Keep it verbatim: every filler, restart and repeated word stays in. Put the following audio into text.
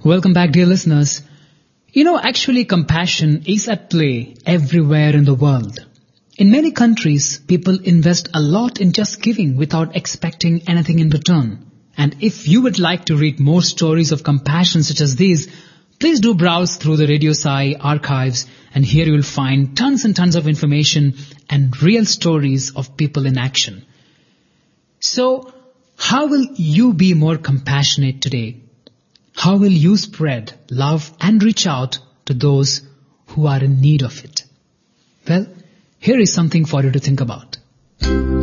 Welcome back, dear listeners. You know, actually compassion is at play everywhere in the world. In many countries, people invest a lot in just giving without expecting anything in return. And if you would like to read more stories of compassion such as these, please do browse through the Radio Sai archives, and here you will find tons and tons of information and real stories of people in action. So, how will you be more compassionate today? How will you spread love and reach out to those who are in need of it? Well, here is something for you to think about.